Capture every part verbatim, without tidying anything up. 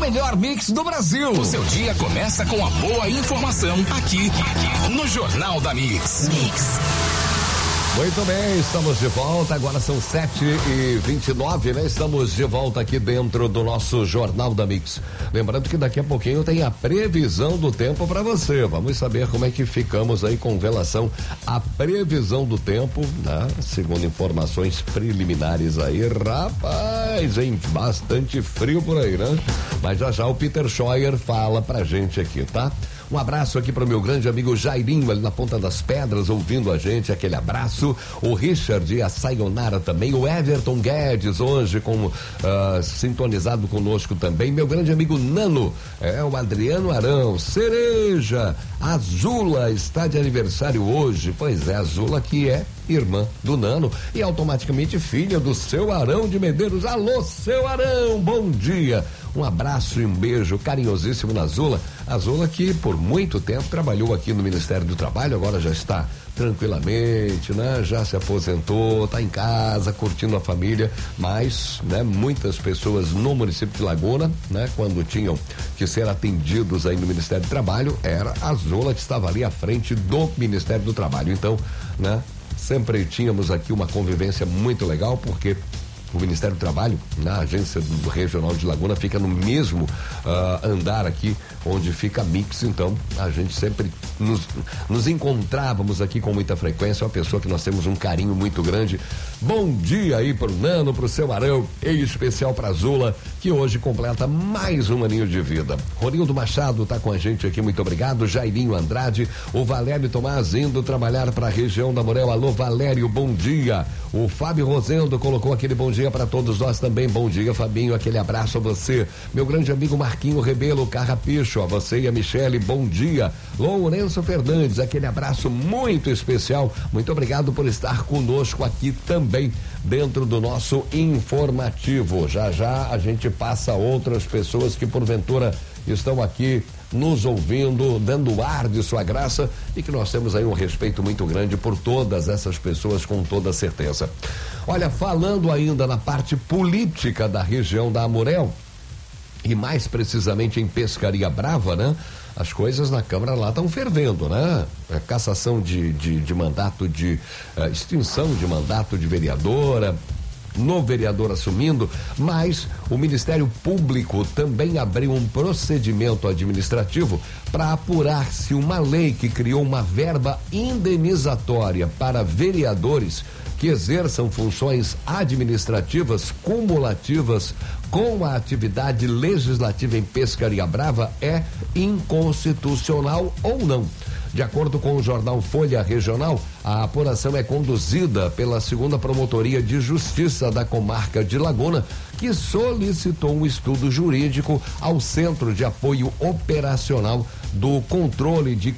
melhor mix do Brasil. O seu dia começa com a boa informação aqui no Jornal da Mix. Mix. Muito bem, estamos de volta, agora são sete e vinte e nove, né? Estamos de volta aqui dentro do nosso Jornal da Mix. Lembrando que daqui a pouquinho tem a previsão do tempo para você. Vamos saber como é que ficamos aí com relação à previsão do tempo, né? Segundo informações preliminares aí, rapaz, hein? Bastante frio por aí, né? Mas já já o Peter Scheuer fala pra gente aqui, tá? Um abraço aqui para o meu grande amigo Jairinho, ali na Ponta das Pedras, ouvindo a gente, aquele abraço. O Richard e a Sayonara também, o Everton Guedes, hoje com, uh, sintonizado conosco também. Meu grande amigo Nano, é o Adriano Arão, Cereja, a Zula está de aniversário hoje. Pois é, a Zula que é irmã do Nano e automaticamente filha do seu Arão de Medeiros. Alô, seu Arão, bom dia. Um abraço e um beijo carinhosíssimo na Zula. A Zula que por muito tempo trabalhou aqui no Ministério do Trabalho, agora já está tranquilamente, né? Já se aposentou, tá em casa, curtindo a família, mas, né? Muitas pessoas no município de Laguna, né? Quando tinham que ser atendidos aí no Ministério do Trabalho, era a Zula que estava ali à frente do Ministério do Trabalho. Então, né? Sempre tínhamos aqui uma convivência muito legal, porque o Ministério do Trabalho, na agência do Regional de Laguna, fica no mesmo uh, andar aqui onde fica a Mix. Então a gente sempre nos, nos encontrávamos aqui com muita frequência. Uma pessoa que nós temos um carinho muito grande. Bom dia aí pro Nano, pro seu Arão, em especial pra Zula, que hoje completa mais um aninho de vida. Ronildo Machado tá com a gente aqui, muito obrigado. Jairinho Andrade, o Valério Tomás indo trabalhar para a região da Morel. Alô, Valério, bom dia. O Fábio Rosendo colocou aquele bom dia para todos nós também. Bom dia, Fabinho, aquele abraço a você. Meu grande amigo Marquinho Rebelo Carrapicho, a você e a Michele, bom dia. Lourenço Fernandes, aquele abraço muito especial. Muito obrigado por estar conosco aqui também dentro do nosso informativo. Já já a gente passa outras pessoas que porventura estão aqui nos ouvindo, dando ar de sua graça, e que nós temos aí um respeito muito grande por todas essas pessoas, com toda certeza. Olha, falando ainda na parte política da região da Amurel, e mais precisamente em Pescaria Brava, né? As coisas na Câmara lá estão fervendo, né? É, cassação de, de, de mandato, de uh, extinção de mandato de vereadora, no vereador assumindo, mas o Ministério Público também abriu um procedimento administrativo para apurar se uma lei que criou uma verba indenizatória para vereadores que exerçam funções administrativas cumulativas com a atividade legislativa em Pescaria Brava é inconstitucional ou não. De acordo com o jornal Folha Regional, a apuração é conduzida pela segunda Promotoria de Justiça da Comarca de Laguna, que solicitou um estudo jurídico ao Centro de Apoio Operacional do Controle de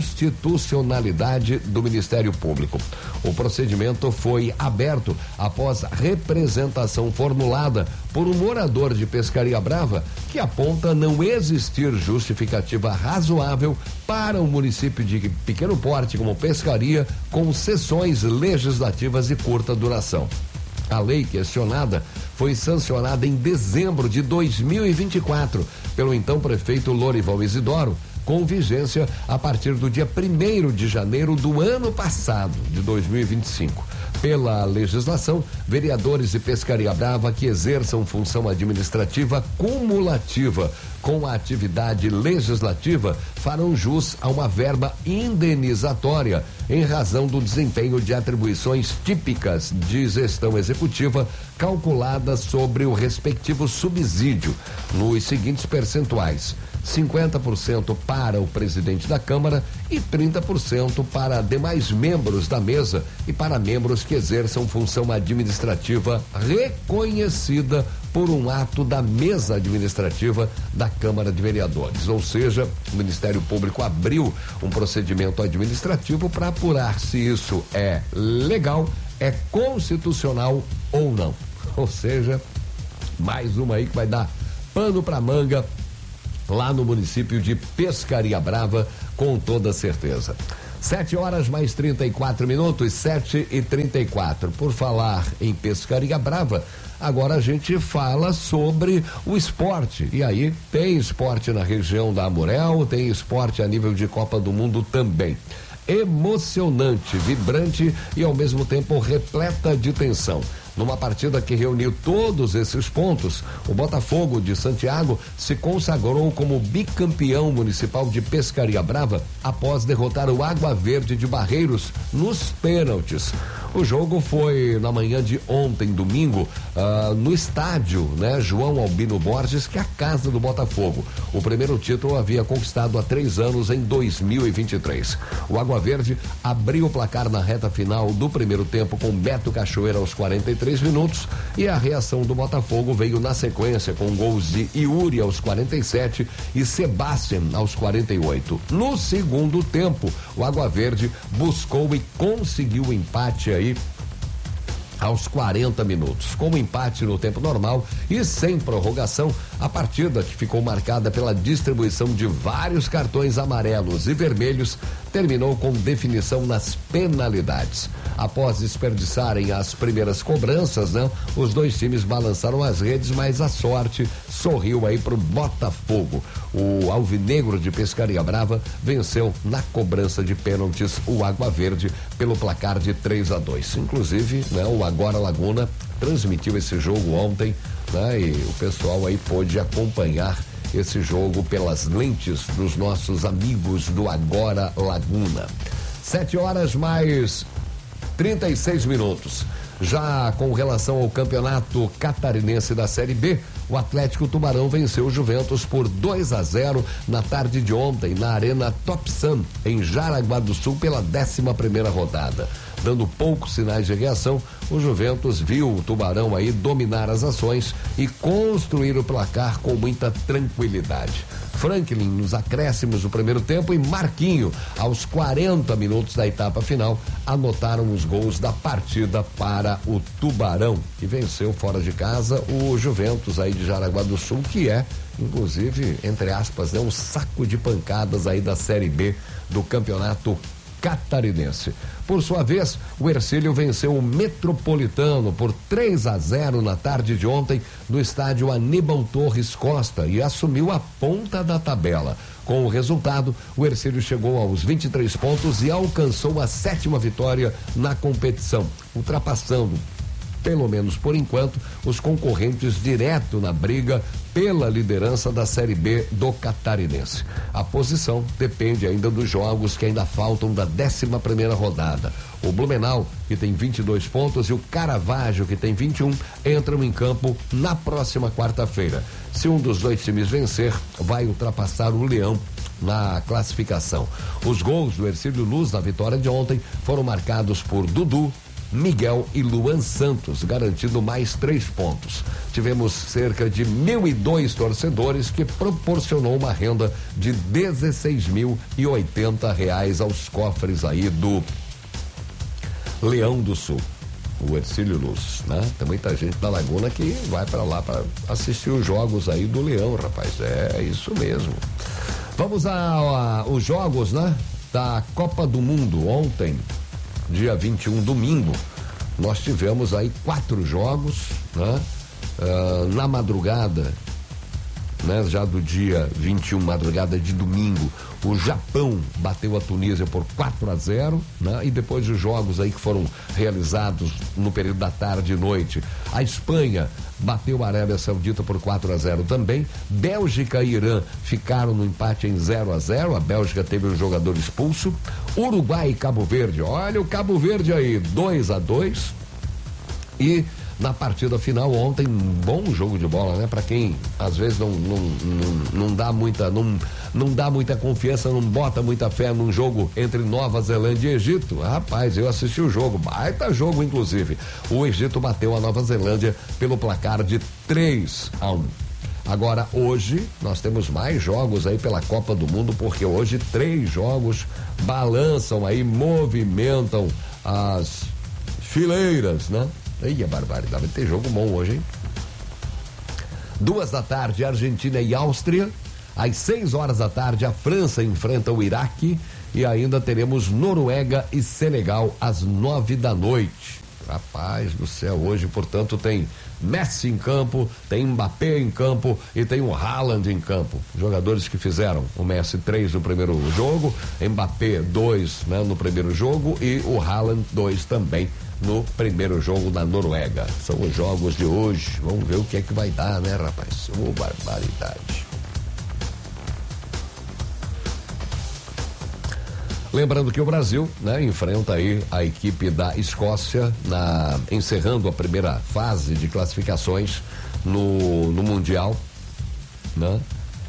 Constitucionalidade do Ministério Público. O procedimento foi aberto após representação formulada por um morador de Pescaria Brava que aponta não existir justificativa razoável para o município de pequeno porte como Pescaria com sessões legislativas de curta duração. A lei questionada foi sancionada em dezembro de dois mil e vinte e quatro pelo então prefeito Lorival Isidoro, com vigência a partir do dia primeiro de janeiro do ano passado, de dois mil e vinte e cinco. Pela legislação, vereadores de Pescaria Brava que exerçam função administrativa cumulativa com a atividade legislativa farão jus a uma verba indenizatória em razão do desempenho de atribuições típicas de gestão executiva calculadas sobre o respectivo subsídio nos seguintes percentuais: cinquenta por cento para o presidente da Câmara e trinta por cento para demais membros da mesa e para membros que exerçam função administrativa reconhecida por um ato da mesa administrativa da Câmara de Vereadores. Ou seja, o Ministério Público abriu um procedimento administrativo para apurar se isso é legal, é constitucional ou não. Ou seja, mais uma aí que vai dar pano para manga lá no município de Pescaria Brava, com toda certeza. Sete horas mais trinta e quatro minutos, sete e trinta e quatro. Por falar em Pescaria Brava, agora a gente fala sobre o esporte. E aí tem esporte na região da Amurel, tem esporte a nível de Copa do Mundo também. Emocionante, vibrante e ao mesmo tempo repleta de tensão. Numa partida que reuniu todos esses pontos, o Botafogo de Santiago se consagrou como bicampeão municipal de Pescaria Brava após derrotar o Água Verde de Barreiros nos pênaltis. O jogo foi na manhã de ontem, domingo, uh, no estádio, né, João Albino Borges, que é a casa do Botafogo. O primeiro título havia conquistado há três anos, em dois mil e vinte e três. O Água Verde abriu o placar na reta final do primeiro tempo com Beto Cachoeira aos quarenta e três minutos e a reação do Botafogo veio na sequência com gols de Yuri aos quarenta e sete e Sebastian aos quarenta e oito. No segundo tempo, o Água Verde buscou e conseguiu o empate aí aos quarenta minutos. Com o empate no tempo normal e sem prorrogação, a partida, que ficou marcada pela distribuição de vários cartões amarelos e vermelhos, terminou com definição nas penalidades. Após desperdiçarem as primeiras cobranças, né, os dois times balançaram as redes, mas a sorte sorriu aí pro Botafogo. O Alvinegro de Pescaria Brava venceu na cobrança de pênaltis o Água Verde pelo placar de três a dois. Inclusive, né, o Agora Laguna transmitiu esse jogo ontem, né, e o pessoal aí pôde acompanhar esse jogo pelas lentes dos nossos amigos do Agora Laguna. Sete horas mais trinta e seis minutos. Já com relação ao campeonato catarinense da Série B, o Atlético Tubarão venceu o Juventus por dois a zero na tarde de ontem na Arena Top Sun, em Jaraguá do Sul, pela décima primeira rodada. Dando poucos sinais de reação, o Juventus viu o Tubarão aí dominar as ações e construir o placar com muita tranquilidade. Franklin nos acréscimos do primeiro tempo e Marquinho, aos quarenta minutos da etapa final, anotaram os gols da partida para o Tubarão, que venceu fora de casa o Juventus aí de Jaraguá do Sul, que é, inclusive, entre aspas, é um saco de pancadas aí da Série B do Campeonato Catarinense. Por sua vez, o Hercílio venceu o Metropolitano por três a zero na tarde de ontem no estádio Aníbal Torres Costa e assumiu a ponta da tabela. Com o resultado, o Hercílio chegou aos vinte e três pontos e alcançou a sétima vitória na competição, ultrapassando, pelo menos por enquanto, os concorrentes direto na briga pela liderança da Série B do Catarinense. A posição depende ainda dos jogos que ainda faltam da décima primeira rodada. O Blumenau, que tem vinte e dois pontos, e o Caravaggio, que tem vinte e um, entram em campo na próxima quarta-feira. Se um dos dois times vencer, vai ultrapassar o Leão na classificação. Os gols do Hercílio Luz na vitória de ontem foram marcados por Dudu, Miguel e Luan Santos, garantindo mais três pontos. Tivemos cerca de mil e dois torcedores, que proporcionou uma renda de dezesseis mil e oitenta reais aos cofres aí do Leão do Sul, o Hercílio Luz, né? Tem muita gente da Laguna que vai para lá para assistir os jogos aí do Leão, rapaz, é isso mesmo. Vamos aos jogos, né, da Copa do Mundo. Ontem, dia vinte e um, domingo, nós tivemos aí quatro jogos, né? Uh, na madrugada, né? Já do dia vinte e um, madrugada de domingo, o Japão bateu a Tunísia por quatro a zero, né? E depois os jogos aí que foram realizados no período da tarde e noite, a Espanha bateu a Arábia Saudita por quatro a zero também. Bélgica e Irã ficaram no empate em zero a zero. A Bélgica teve um jogador expulso. Uruguai e Cabo Verde, olha o Cabo Verde aí, dois a dois. E na partida final ontem, um bom jogo de bola, né? Para quem às vezes não, não, não, não dá muita não, não dá muita confiança, não bota muita fé num jogo entre Nova Zelândia e Egito. Rapaz, eu assisti o jogo, baita jogo inclusive. O Egito bateu a Nova Zelândia pelo placar de três a um. Agora, hoje, nós temos mais jogos aí pela Copa do Mundo, porque hoje três jogos balançam aí, movimentam as fileiras, né? Ih, a barbaridade, tem jogo bom hoje, hein? Duas da tarde, Argentina e Áustria. Às seis horas da tarde, a França enfrenta o Iraque. e ainda teremos Noruega e Senegal às nove da noite. Rapaz do céu, hoje, portanto, tem Messi em campo, tem Mbappé em campo e tem o Haaland em campo. Jogadores que fizeram o Messi três no primeiro jogo, Mbappé dois, né, no primeiro jogo e o Haaland dois também no primeiro jogo da Noruega. São os jogos de hoje. Vamos ver o que é que vai dar, né, rapaz? Ô, barbaridade. Lembrando que o Brasil, né, enfrenta aí a equipe da Escócia na, encerrando a primeira fase de classificações no, no Mundial, né?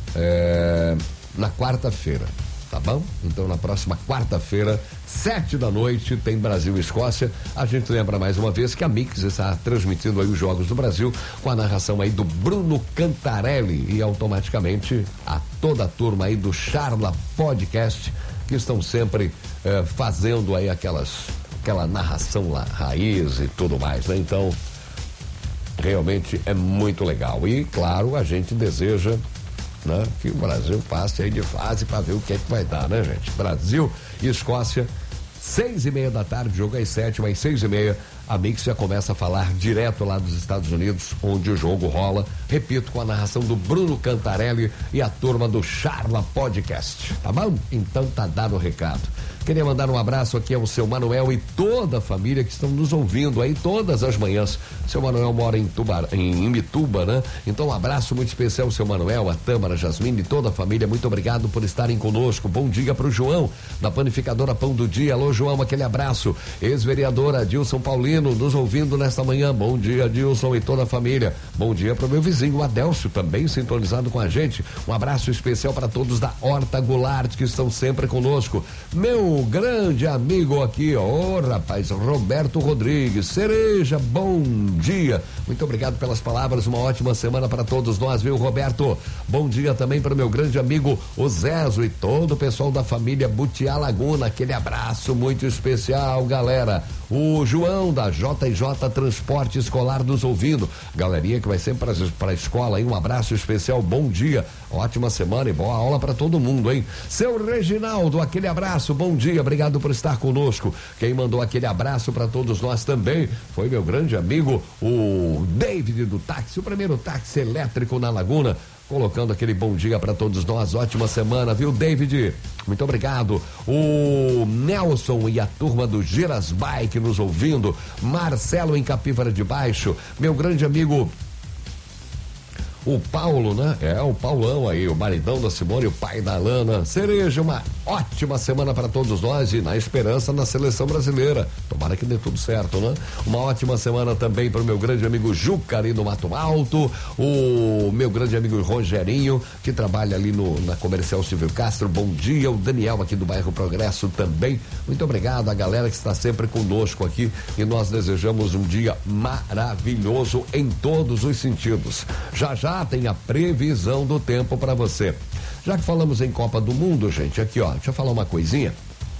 É, na quarta-feira, tá bom? Então na próxima quarta-feira, sete da noite, tem Brasil e Escócia. A gente lembra mais uma vez que a Mix está transmitindo aí os jogos do Brasil com a narração aí do Bruno Cantarelli e automaticamente a toda a turma aí do Charla Podcast, que estão sempre eh, fazendo aí aquelas, aquela narração lá, raiz e tudo mais, né? Então, realmente é muito legal. E, claro, a gente deseja, né, que o Brasil passe aí de fase para ver o que é que vai dar, né, gente? Brasil e Escócia, seis e meia da tarde, jogo às sete, mas seis e meia, a Mix já começa a falar direto lá dos Estados Unidos, onde o jogo rola. Repito, com a narração do Bruno Cantarelli e a turma do Charla Podcast, tá bom? Então tá dado o recado. Queria mandar um abraço aqui ao seu Manuel e toda a família que estão nos ouvindo aí todas as manhãs. Seu Manuel mora em Tubar, em Imbituba, né? Então um abraço muito especial ao seu Manuel, a Tâmara, a Jasmine e toda a família. Muito obrigado por estarem conosco. Bom dia pro João, da panificadora Pão do Dia. Alô, João, aquele abraço. Ex-vereadora Adilson Paulino, nos ouvindo nesta manhã. Bom dia, Adilson e toda a família. Bom dia pro meu vizinho Adélcio, também sintonizado com a gente. Um abraço especial para todos da Horta Goulart, que estão sempre conosco. Meu grande amigo aqui, ó, oh, rapaz, Roberto Rodrigues, Cereja, bom dia. Muito obrigado pelas palavras, uma ótima semana para todos nós, viu, Roberto? Bom dia também para o meu grande amigo o Zezo e todo o pessoal da família Butiá Laguna, aquele abraço muito especial, galera. O João da J J Transporte Escolar nos ouvindo, galerinha que vai sempre para a escola aí, um abraço especial, bom dia, ótima semana e boa aula para todo mundo, hein? Seu Reginaldo, aquele abraço, bom dia, obrigado por estar conosco. Quem mandou aquele abraço para todos nós também foi meu grande amigo, o David do táxi, o primeiro táxi elétrico na Laguna, colocando aquele bom dia para todos nós, ótima semana, viu, David? Muito obrigado. O Nelson e a turma do Giras Bike nos ouvindo, Marcelo em Capivara de Baixo, meu grande amigo o Paulo, né? É, o Paulão aí, o maridão da Simone, o pai da Alana. Cereja, uma ótima semana para todos nós e na esperança na seleção brasileira. Tomara que dê tudo certo, né? Uma ótima semana também para o meu grande amigo Jucari no Mato Alto, o meu grande amigo Rogerinho, que trabalha ali no, na Comercial Silvio Castro. Bom dia, o Daniel aqui do bairro Progresso também. Muito obrigado a galera que está sempre conosco aqui e nós desejamos um dia maravilhoso em todos os sentidos. Já já tem a previsão do tempo para você. Já que falamos em Copa do Mundo, gente, aqui ó, deixa eu falar uma coisinha.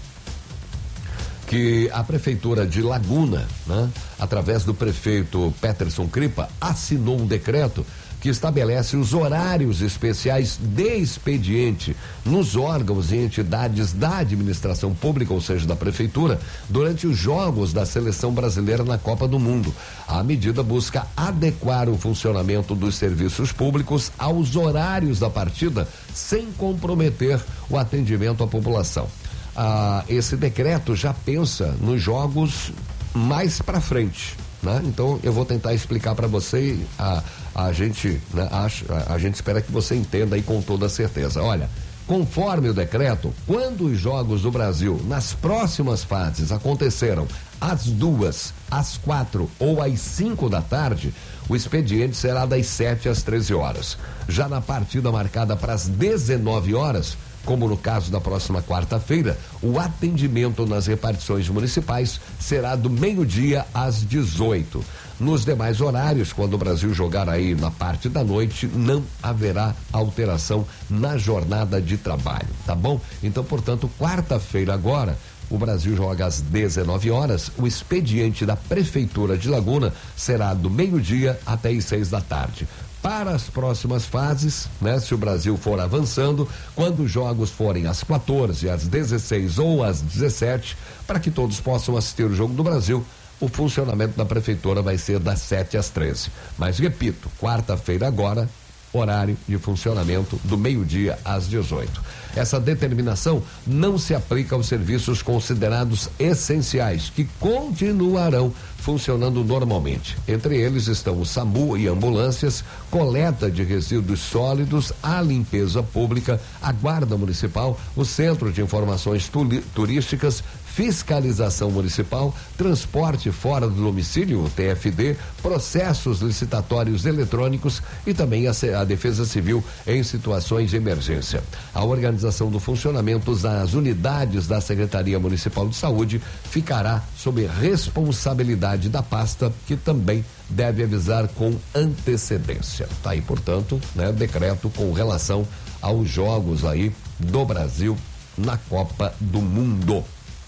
Que a prefeitura de Laguna, né, através do prefeito Peterson Cripa, assinou um decreto que estabelece os horários especiais de expediente nos órgãos e entidades da administração pública, ou seja, da prefeitura, durante os jogos da seleção brasileira na Copa do Mundo. A medida busca adequar o funcionamento dos serviços públicos aos horários da partida, sem comprometer o atendimento à população. Ah, esse decreto já pensa nos jogos mais para frente, né? Então eu vou tentar explicar para você, a, a gente, né, acha, a, a gente espera que você entenda aí com toda certeza. Olha, conforme o decreto, quando os jogos do Brasil nas próximas fases acontecerão às duas, às quatro ou às cinco da tarde, o expediente será das sete às treze horas. Já na partida marcada para as dezenove horas, como no caso da próxima quarta-feira, o atendimento nas repartições municipais será do meio-dia às dezoito. Nos demais horários, quando o Brasil jogar aí na parte da noite, não haverá alteração na jornada de trabalho, tá bom? Então, portanto, quarta-feira agora, o Brasil joga às dezenove horas, o expediente da Prefeitura de Laguna será do meio-dia até às seis da tarde. para as próximas fases, né? Se o Brasil for avançando, quando os jogos forem às quatorze, às dezesseis ou às dezessete, para que todos possam assistir o jogo do Brasil, o funcionamento da prefeitura vai ser das sete às treze. Mas repito, quarta-feira agora, horário de funcionamento do meio-dia às dezoito. Essa determinação não se aplica aos serviços considerados essenciais, que continuarão funcionando normalmente. Entre eles estão o SAMU e ambulâncias, coleta de resíduos sólidos, a limpeza pública, a guarda municipal, o Centro de Informações Turísticas, fiscalização municipal, transporte fora do domicílio, o T F D, processos licitatórios eletrônicos e também a, a Defesa Civil em situações de emergência. A organização do funcionamento das unidades da Secretaria Municipal de Saúde ficará sob responsabilidade da pasta, que também deve avisar com antecedência. Tá aí, portanto, né, decreto com relação aos jogos aí do Brasil na Copa do Mundo.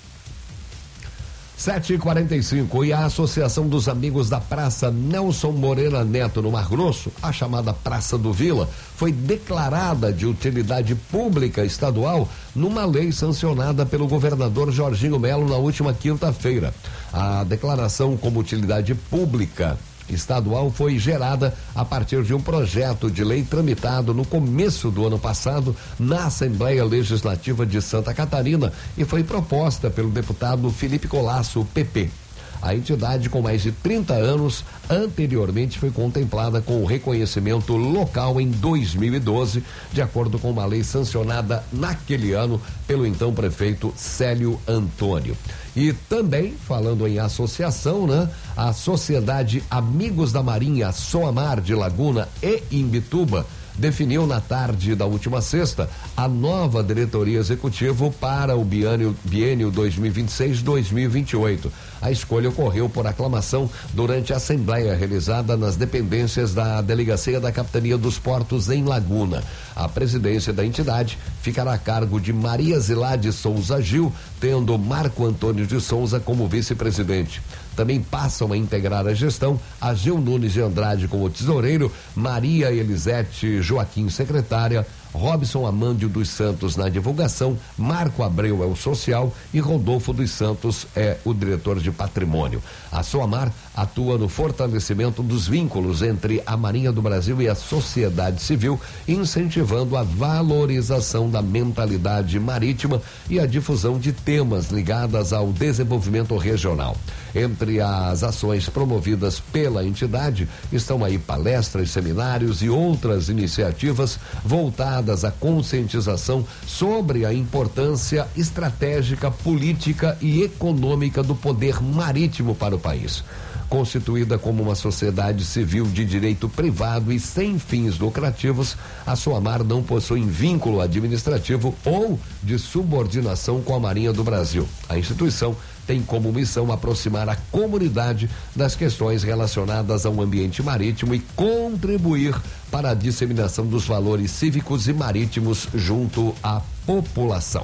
sete e quarenta e cinco, e a Associação dos Amigos da Praça Nelson Moreira Neto, no Mar Grosso, a chamada Praça do Vila, foi declarada de utilidade pública estadual numa lei sancionada pelo governador Jorginho Melo na última quinta-feira. A declaração como utilidade pública estadual foi gerada a partir de um projeto de lei tramitado no começo do ano passado na Assembleia Legislativa de Santa Catarina e foi proposta pelo deputado Felipe Colasso, P P. A entidade, com mais de trinta anos, anteriormente foi contemplada com o reconhecimento local em dois mil e doze, de acordo com uma lei sancionada naquele ano pelo então prefeito Célio Antônio. E também, falando em associação, né? A Sociedade Amigos da Marinha Soamar de Laguna e Imbituba definiu na tarde da última sexta a nova diretoria executiva para o biênio, biênio dois mil e vinte e seis a dois mil e vinte e oito. A escolha ocorreu por aclamação durante a assembleia realizada nas dependências da Delegacia da Capitania dos Portos em Laguna. A presidência da entidade ficará a cargo de Maria Zilade Souza Gil, tendo Marco Antônio de Souza como vice-presidente. Também passam a integrar a gestão a Gil Nunes de Andrade como tesoureiro, Maria Elisete Joaquim secretária, Robson Amândio dos Santos na divulgação, Marco Abreu é o social e Rodolfo dos Santos é o diretor de patrimônio. A Soamar atua no fortalecimento dos vínculos entre a Marinha do Brasil e a sociedade civil, incentivando a valorização da mentalidade marítima e a difusão de temas ligados ao desenvolvimento regional. Entre as ações promovidas pela entidade estão aí palestras, seminários e outras iniciativas voltadas à conscientização sobre a importância estratégica, política e econômica do poder marítimo para o país. Constituída como uma sociedade civil de direito privado e sem fins lucrativos, a Soamar não possui vínculo administrativo ou de subordinação com a Marinha do Brasil. A instituição tem como missão aproximar a comunidade das questões relacionadas ao ambiente marítimo e contribuir para a disseminação dos valores cívicos e marítimos junto à população.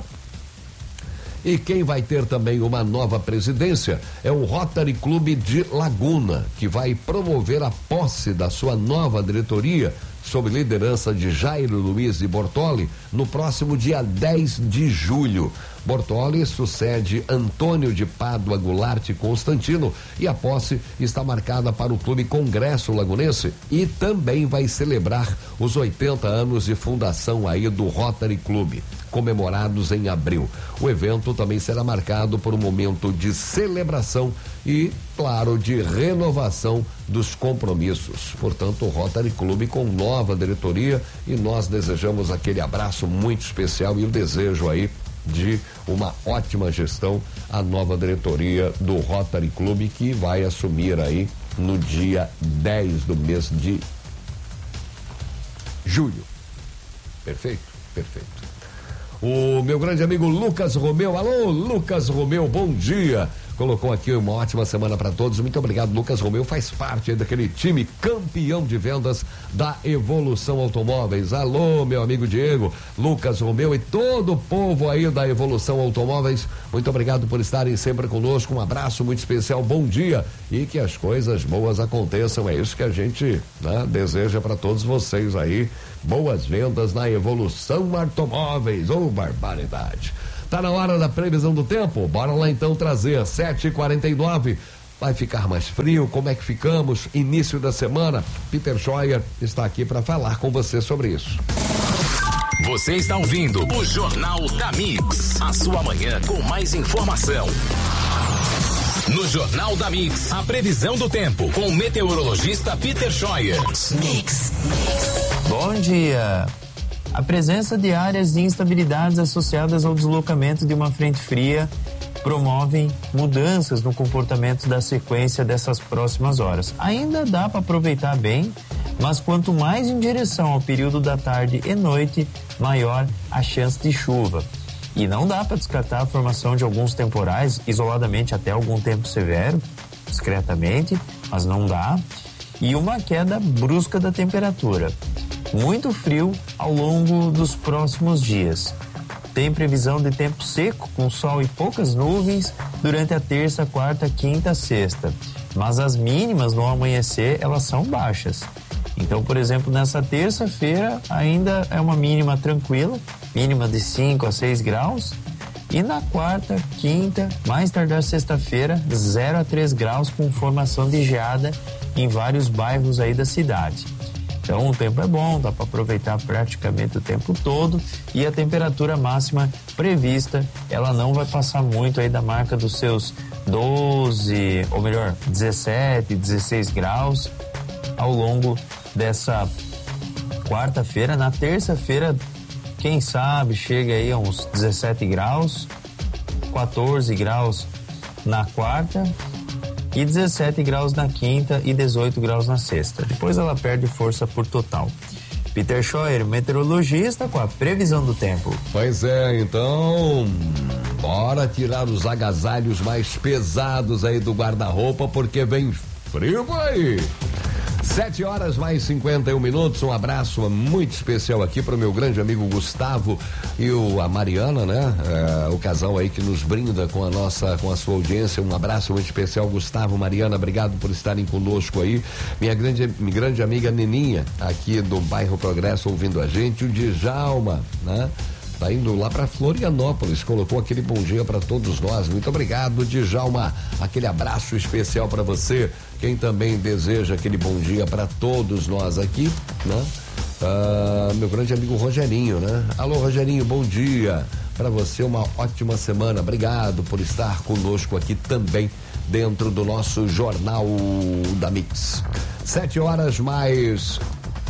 E quem vai ter também uma nova presidência é o Rotary Clube de Laguna, que vai promover a posse da sua nova diretoria sob liderança de Jairo Luiz de Bortoli no próximo dia dez de julho. Bortoli sucede Antônio de Pádua Goulart Constantino e a posse está marcada para o Clube Congresso Lagunense e também vai celebrar os oitenta anos de fundação aí do Rotary Clube, comemorados em abril. O evento também será marcado por um momento de celebração e, claro, de renovação dos compromissos. Portanto, o Rotary Clube com nova diretoria e nós desejamos aquele abraço muito especial e o desejo aí de uma ótima gestão à nova diretoria do Rotary Clube, que vai assumir aí no dia dez do mês de julho. Perfeito? Perfeito. O meu grande amigo Lucas Romeu. Alô, Lucas Romeu, bom dia. colocou aqui uma ótima semana para todos. Muito obrigado, Lucas Romeu, faz parte aí daquele time campeão de vendas da Evolução Automóveis. Alô, meu amigo Diego, Lucas Romeu e todo o povo aí da Evolução Automóveis, muito obrigado por estarem sempre conosco. Um abraço muito especial, bom dia e que as coisas boas aconteçam. É isso que a gente, né, deseja para todos vocês aí. Boas vendas na Evolução Automóveis. Ô, oh, barbaridade. Tá na hora da previsão do tempo? Bora lá então trazer sete e quarenta e nove. Vai ficar mais frio? Como é que ficamos? Início da semana. Peter Scheuer está aqui para falar com você sobre isso. Você está ouvindo o Jornal da Mix, a sua manhã com mais informação. No Jornal da Mix, a previsão do tempo com o meteorologista Peter Scheuer. Mix. Bom dia. A presença de áreas de instabilidades associadas ao deslocamento de uma frente fria promovem mudanças no comportamento da sequência dessas próximas horas. Ainda dá para aproveitar bem, mas quanto mais em direção ao período da tarde e noite, maior a chance de chuva. E não dá para descartar a formação de alguns temporais, isoladamente até algum tempo severo, discretamente, mas não dá. E uma queda brusca da temperatura. Muito frio ao longo dos próximos dias. Tem previsão de tempo seco, com sol e poucas nuvens, durante a terça, quarta, quinta, sexta. Mas as mínimas no amanhecer, elas são baixas. Então, por exemplo, nessa terça-feira ainda é uma mínima tranquila, mínima de cinco a seis graus. E na quarta, quinta, mais tardar sexta-feira, zero a três graus com formação de geada em vários bairros aí da cidade. Então o tempo é bom, dá para aproveitar praticamente o tempo todo e a temperatura máxima prevista, ela não vai passar muito aí da marca dos seus doze, ou melhor, dezessete, dezesseis graus ao longo dessa quarta-feira. Na terça-feira, quem sabe chega aí a uns dezessete graus, quatorze graus na quarta e dezessete graus na quinta e dezoito graus na sexta. Depois ela perde força por total. Peter Scheuer, meteorologista, com a previsão do tempo. Pois é, então, bora tirar os agasalhos mais pesados aí do guarda-roupa, porque vem frio aí. Sete horas mais cinquenta e um minutos, um abraço muito especial aqui para o meu grande amigo Gustavo e o, a Mariana, né? É, o casal aí que nos brinda com a nossa, com a sua audiência. Um abraço muito especial, Gustavo, Mariana, obrigado por estarem conosco aí. Minha grande, minha grande amiga Neninha, aqui do bairro Progresso, ouvindo a gente, o Djalma, né? Tá indo lá para Florianópolis, colocou aquele bom dia para todos nós. Muito obrigado, Djalma. Aquele abraço especial para você. Quem também deseja aquele bom dia para todos nós aqui, né? Ah, meu grande amigo Rogerinho, né? Alô, Rogerinho, bom dia. Para você, uma ótima semana. Obrigado por estar conosco aqui também dentro do nosso Jornal da Mix. Sete horas mais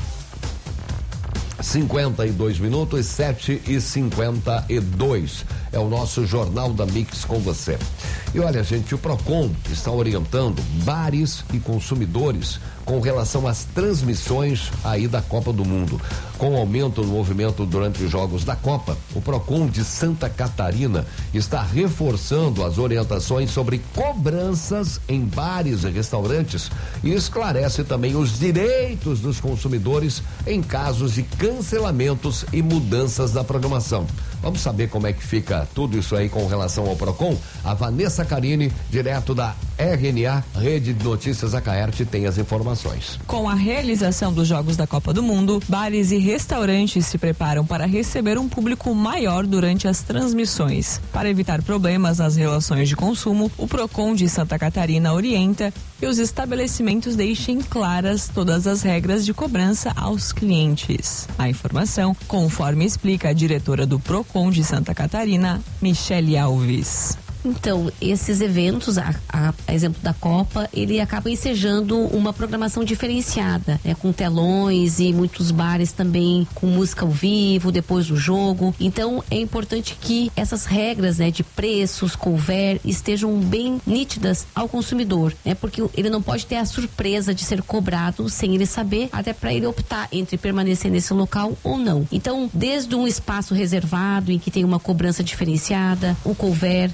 cinquenta e dois minutos, sete e cinquenta e dois. É o nosso Jornal da Mix com você. E olha, gente, o Procon está orientando bares e consumidores com relação às transmissões aí da Copa do Mundo. Com o aumento do movimento durante os Jogos da Copa, o Procon de Santa Catarina está reforçando as orientações sobre cobranças em bares e restaurantes e esclarece também os direitos dos consumidores em casos de cancelamentos e mudanças da programação. Vamos saber como é que fica tudo isso aí com relação ao Procon? A Vanessa Carini, direto da R N A, Rede de Notícias Acaerte, tem as informações. Com a realização dos Jogos da Copa do Mundo, bares e restaurantes se preparam para receber um público maior durante as transmissões. Para evitar problemas nas relações de consumo, o Procon de Santa Catarina orienta que os estabelecimentos deixem claras todas as regras de cobrança aos clientes. A informação, conforme explica a diretora do Procon de Santa Catarina, Michele Alves. Então, esses eventos, a, a, a exemplo da Copa, ele acaba ensejando uma programação diferenciada, né, com telões e muitos bares também com música ao vivo, depois do jogo. Então, é importante que essas regras, né, de preços, couvert, estejam bem nítidas ao consumidor, né, porque ele não pode ter a surpresa de ser cobrado sem ele saber, até para ele optar entre permanecer nesse local ou não. Então, desde um espaço reservado em que tem uma cobrança diferenciada, o couvert, lembrando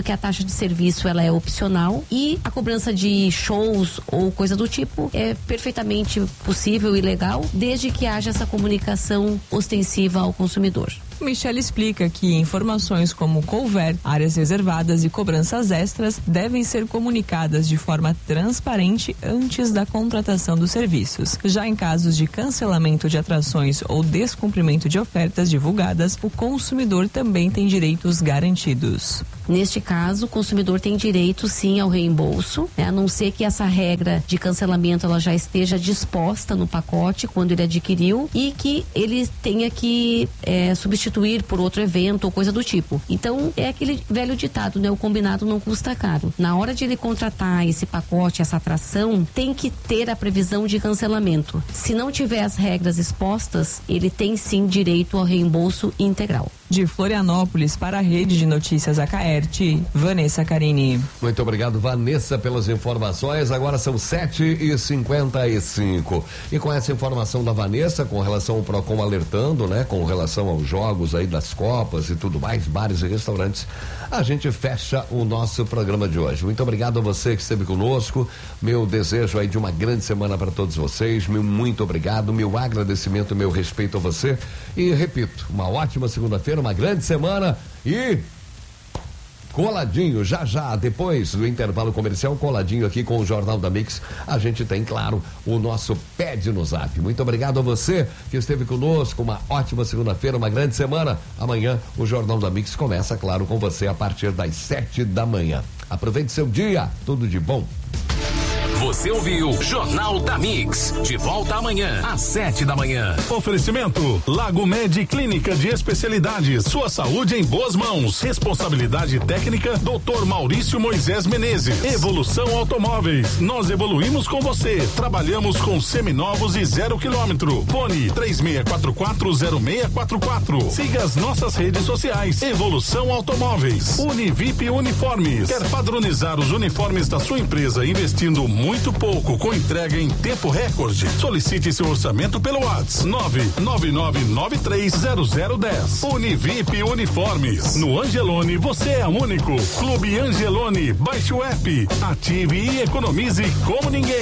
que a taxa de serviço ela é opcional e a cobrança de shows ou coisa do tipo é perfeitamente possível e legal, desde que haja essa comunicação ostensiva ao consumidor. Michele explica que informações como couvert, áreas reservadas e cobranças extras devem ser comunicadas de forma transparente antes da contratação dos serviços. Já em casos de cancelamento de atrações ou descumprimento de ofertas divulgadas, o consumidor também tem direitos garantidos. Neste caso, o consumidor tem direito sim ao reembolso, né? A não ser que essa regra de cancelamento ela já esteja disposta no pacote quando ele adquiriu e que ele tenha que é, substituir por outro evento ou coisa do tipo. Então, é aquele velho ditado, né? O combinado não custa caro. Na hora de ele contratar esse pacote, essa atração, tem que ter a previsão de cancelamento. Se não tiver as regras expostas, ele tem sim direito ao reembolso integral. De Florianópolis para a Rede de Notícias Acaerte, Vanessa Carini. Muito obrigado, Vanessa, pelas informações. Agora são sete e cinquenta e cinco. E com essa informação da Vanessa, com relação ao Procon alertando, né? Com relação aos jogos aí das Copas e tudo mais, bares e restaurantes, a gente fecha o nosso programa de hoje. Muito obrigado a você que esteve conosco. Meu desejo aí de uma grande semana para todos vocês. Meu muito obrigado, meu agradecimento, meu respeito a você. E repito, uma ótima segunda-feira, uma grande semana e coladinho, já já, depois do intervalo comercial, coladinho aqui com o Jornal da Mix, a gente tem, claro, o nosso Pede no Zap. Muito obrigado a você que esteve conosco, uma ótima segunda-feira, uma grande semana. Amanhã o Jornal da Mix começa, claro, com você a partir das sete da manhã. Aproveite seu dia, tudo de bom. Você ouviu Jornal da Mix. De volta amanhã, às sete da manhã. Oferecimento Lago Med Clínica de Especialidades. Sua saúde em boas mãos. Responsabilidade técnica doutor Maurício Moisés Menezes. Evolução Automóveis. Nós evoluímos com você. Trabalhamos com seminovos e zero quilômetro. Fone três seis quatro quatro zero seis quatro quatro. Siga as nossas redes sociais. Evolução Automóveis. Univip Uniformes. Quer padronizar os uniformes da sua empresa investindo muito Muito pouco, com entrega em tempo recorde. Solicite seu orçamento pelo WhatsApp nove nove nove nove três zero zero um zero. Univip Uniformes. No Angelone você é único. Clube Angelone. Baixe o app, ative e economize como ninguém.